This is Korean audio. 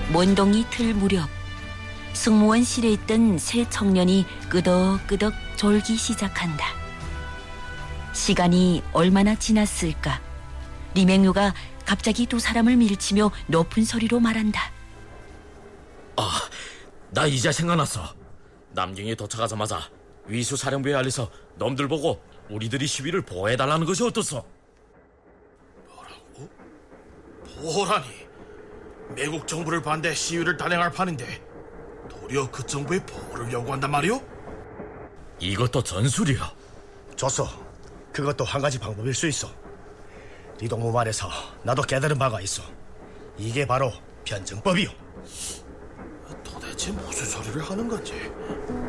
mon동이 틀 무렵 승무원실에 있던 세 청년이 끄덕끄덕 졸기 시작한다. 시간이 얼마나 지났을까? 리맹유가 갑자기 두 사람을 밀치며 높은 소리로 말한다. 나 이제 생각났어. 남경에 도착하자마자 위수 사령부에 알려서 놈들 보고 우리들이 시위를 보호해달라는 것이 어떻소? 뭐라고? 보호라니? 매국 정부를 반대 시위를 단행할 판인데 도리어 그 정부의 보호를 요구한단 말이오? 이것도 전술이야. 좋소. 그것도 한 가지 방법일 수 있어. 네 동무 말에서 나도 깨달은 바가 있어. 이게 바로 변증법이오. 도대체 무슨 소리를 하는 건지.